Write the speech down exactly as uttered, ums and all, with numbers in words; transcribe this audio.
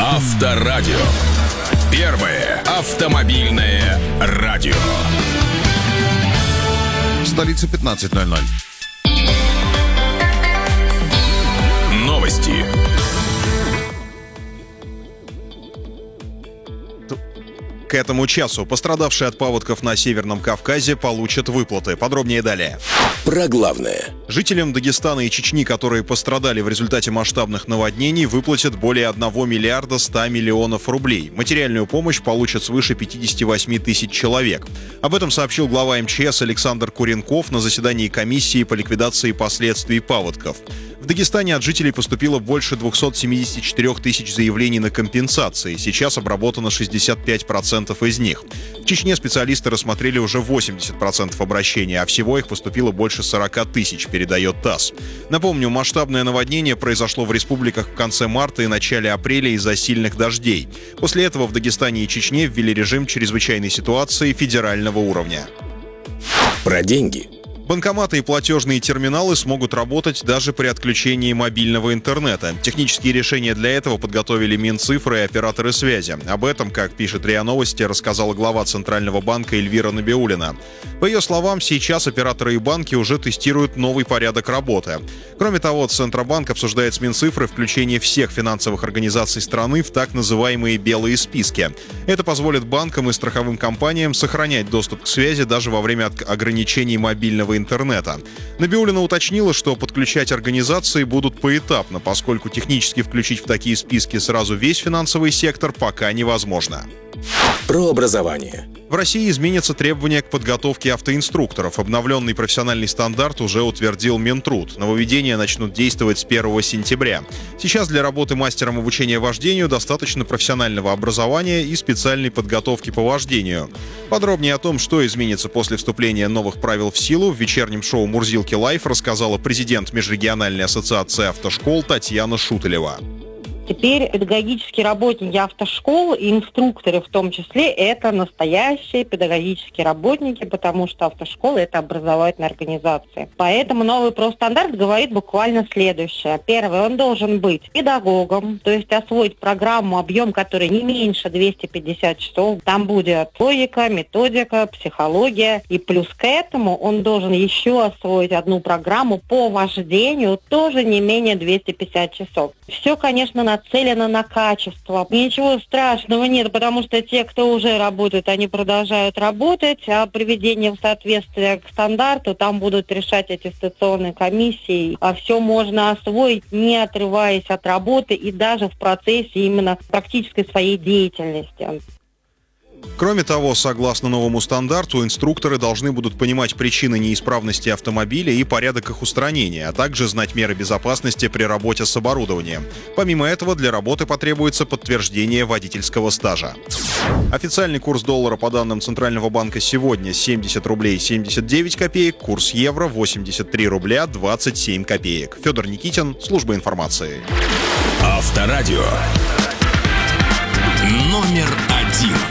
Авторадио. Первое автомобильное радио. Столица пятнадцать ноль ноль. Новости. К этому часу пострадавшие от паводков на Северном Кавказе получат выплаты. Подробнее далее. Про главное. Жителям Дагестана и Чечни, которые пострадали в результате масштабных наводнений, выплатят более одного миллиарда ста миллионов рублей. Материальную помощь получат свыше пятьдесят восемь тысяч человек. Об этом сообщил глава эм че эс Александр Куренков на заседании комиссии по ликвидации последствий паводков. В Дагестане от жителей поступило больше двухсот семидесяти четырёх тысяч заявлений на компенсации. Сейчас обработано шестьдесят пять процентов из них. В Чечне специалисты рассмотрели уже восемьдесят процентов обращений, а всего их поступило больше сорока тысяч, передает ТАСС. Напомню, масштабное наводнение произошло в республиках в конце марта и начале апреля из-за сильных дождей. После этого в Дагестане и Чечне ввели режим чрезвычайной ситуации федерального уровня. Про деньги. Банкоматы и платежные терминалы смогут работать даже при отключении мобильного интернета. Технические решения для этого подготовили Минцифры и операторы связи. Об этом, как пишет РИА Новости, рассказала глава Центрального банка Эльвира Набиуллина. По ее словам, сейчас операторы и банки уже тестируют новый порядок работы. Кроме того, Центробанк обсуждает с Минцифры включение всех финансовых организаций страны в так называемые белые списки. Это позволит банкам и страховым компаниям сохранять доступ к связи даже во время ограничений мобильного интернета. Набиуллина уточнила, что подключать организации будут поэтапно, поскольку технически включить в такие списки сразу весь финансовый сектор пока невозможно. Про образование. В России изменятся требования к подготовке автоинструкторов. Обновленный профессиональный стандарт уже утвердил Минтруд. Нововведения начнут действовать с первого сентября. Сейчас для работы мастером обучения вождению достаточно профессионального образования и специальной подготовки по вождению. Подробнее о том, что изменится после вступления новых правил в силу, в вечернем шоу «Мурзилки Лайф» рассказала президент Межрегиональной ассоциации автошкол Татьяна Шутелева. Теперь педагогические работники автошкол и инструкторы в том числе это настоящие педагогические работники, потому что автошкола – это образовательная организация. Поэтому новый профстандарт говорит буквально следующее. Первое, он должен быть педагогом, то есть освоить программу, объем которой не меньше двухсот пятидесяти часов. Там будет логика, методика, психология. И плюс к этому он должен еще освоить одну программу по вождению, тоже не менее двухсот пятидесяти часов. Все, конечно, нацелено на качество. Ничего страшного нет, потому что те, кто уже работает, они продолжают работать, а приведение в соответствие к стандарту там будут решать аттестационные комиссии. А все можно освоить, не отрываясь от работы и даже в процессе именно практической своей деятельности. Кроме того, согласно новому стандарту, инструкторы должны будут понимать причины неисправности автомобиля и порядок их устранения, а также знать меры безопасности при работе с оборудованием. Помимо этого, для работы потребуется подтверждение водительского стажа. Официальный курс доллара по данным Центрального банка сегодня семьдесят рублей семьдесят девять копеек, курс евро восемьдесят три рубля двадцать семь копеек. Федор Никитин, служба информации. Авторадио. Номер один.